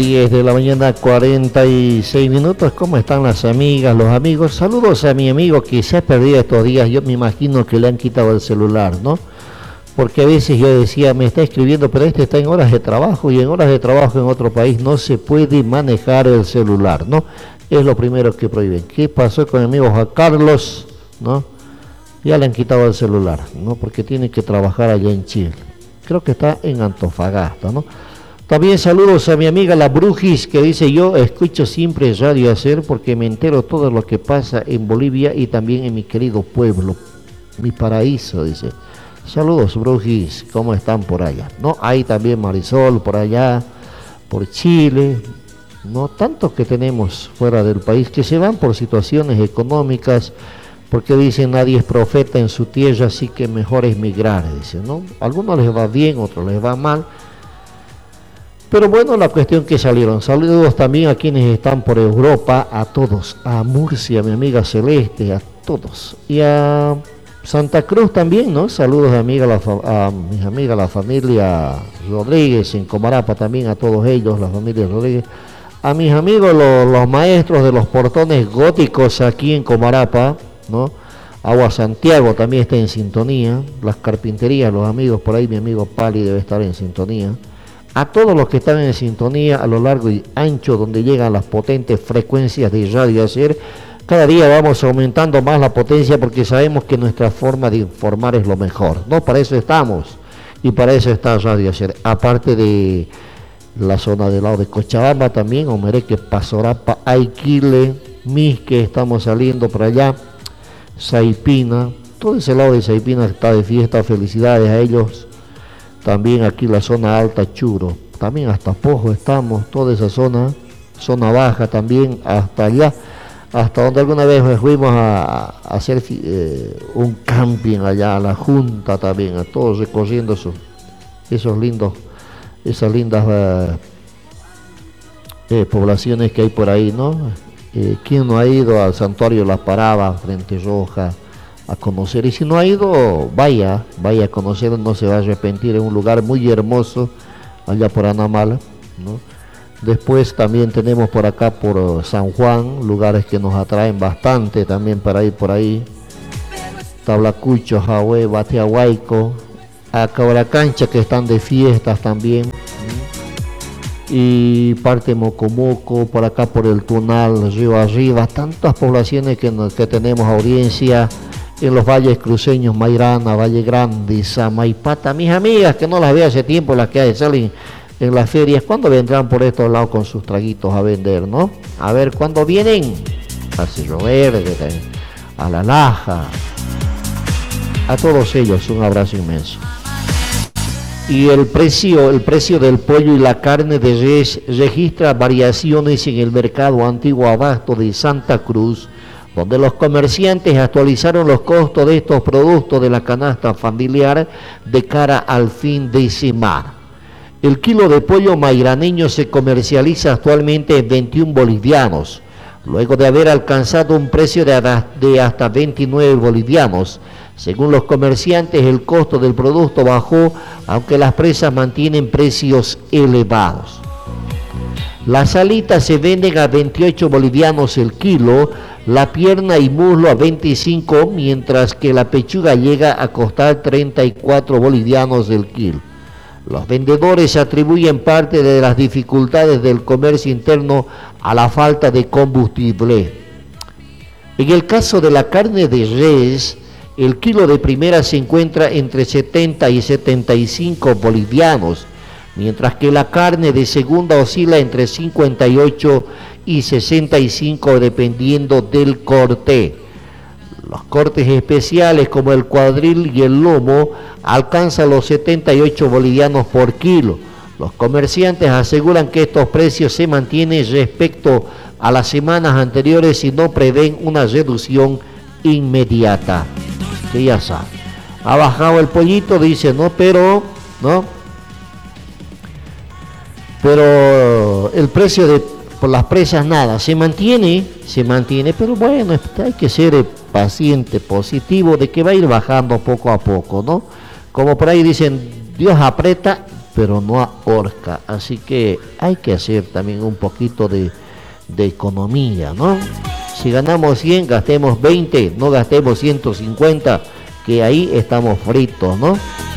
10 de la mañana, 46 minutos. ¿Cómo están las amigas, los amigos? Saludos a mi amigo que se ha perdido estos días. Yo me imagino que le han quitado el celular, ¿no? Porque a veces yo decía, me está escribiendo, pero este está en horas de trabajo y en horas de trabajo en otro país no se puede manejar el celular, ¿no? Es lo primero que prohíben. ¿Qué pasó con mi amigo Juan Carlos? ¿No? Ya le han quitado el celular, ¿no? Porque tiene que trabajar allá en Chile. Creo que está en Antofagasta, ¿no? También saludos a mi amiga La Brujis, que dice: yo escucho siempre Radio Hacer porque me entero todo lo que pasa en Bolivia y también en mi querido pueblo, mi paraíso, dice. Saludos, Brujis, ¿cómo están por allá? ¿No? Hay también Marisol por allá, por Chile, ¿no? Tantos que tenemos fuera del país que se van por situaciones económicas, porque dicen nadie es profeta en su tierra, así que mejor es migrar, dice, ¿no? A algunos les va bien, otros les va mal. Pero bueno, la cuestión que salieron. Saludos también a quienes están por Europa, a todos, a Murcia, mi amiga Celeste, a todos. Y a Santa Cruz también, ¿no? Saludos a mis amigas, la familia Rodríguez en Comarapa también, a todos ellos, la familia Rodríguez. A mis amigos, los maestros de los portones góticos aquí en Comarapa, ¿no? Agua Santiago también está en sintonía. Las carpinterías, los amigos por ahí, mi amigo Pali debe estar en sintonía. A todos los que están en sintonía a lo largo y ancho donde llegan las potentes frecuencias de Radio Hacer, cada día vamos aumentando más la potencia porque sabemos que nuestra forma de informar es lo mejor, ¿no? Para eso estamos y para eso está Radio Hacer. Aparte de la zona del lado de Cochabamba también, Omereque, Pasorapa, Aiquile, Misque, estamos saliendo por allá, Saipina, todo ese lado de Saipina está de fiesta, felicidades a ellos. También aquí la zona alta, Churo, también hasta Pojo estamos, toda esa zona baja también, hasta allá, hasta donde alguna vez fuimos a hacer un camping allá, a la Junta también, a todos recorriendo esas lindas poblaciones que hay por ahí, ¿no? ¿Quién no ha ido al Santuario La Parada, Frente Roja, a conocer? Y si no ha ido, vaya a conocer, no se va a arrepentir. Es un lugar muy hermoso allá por Anamala, ¿no? Después también tenemos por acá por San Juan lugares que nos atraen bastante también para ir por ahí: Tablacucho, Jahue, Bateahuayco, Acabracancha, que están de fiestas también, ¿no? Y parte Mocomoco, por acá por el Tunal, Río Arriba, tantas poblaciones que tenemos audiencia en los valles cruceños, Mairana, Valle Grande, Samaipata. Mis amigas que no las veo hace tiempo, las que salen en las ferias, ¿cuándo vendrán por estos lados con sus traguitos a vender, no? A ver, ¿cuándo vienen? A Cerro Verde, a La Laja, a todos ellos un abrazo inmenso. Y el precio del pollo y la carne de res registra variaciones en el mercado Antiguo Abasto de Santa Cruz, donde los comerciantes actualizaron los costos de estos productos de la canasta familiar de cara al fin de semana. El kilo de pollo mairaneño se comercializa actualmente en 21 bolivianos, luego de haber alcanzado un precio de hasta 29 bolivianos. Según los comerciantes, el costo del producto bajó, aunque las presas mantienen precios elevados. Las alitas se venden a 28 bolivianos el kilo, la pierna y muslo a 25, mientras que la pechuga llega a costar 34 bolivianos el kilo. Los vendedores atribuyen parte de las dificultades del comercio interno a la falta de combustible. En el caso de la carne de res, el kilo de primera se encuentra entre 70 y 75 bolivianos, mientras que la carne de segunda oscila entre 58 y 65 dependiendo del corte. Los cortes especiales como el cuadril y el lomo alcanzan los 78 bolivianos por kilo. Los comerciantes aseguran que estos precios se mantienen respecto a las semanas anteriores y no prevén una reducción inmediata. Que ya saben, ha bajado el pollito, dice, pero el precio por las presas nada, se mantiene, pero bueno, hay que ser paciente, positivo, de que va a ir bajando poco a poco, ¿no? Como por ahí dicen, Dios aprieta, pero no ahorca. Así que hay que hacer también un poquito de economía, ¿no? Si ganamos 100, gastemos 20, no gastemos 150, que ahí estamos fritos, ¿no?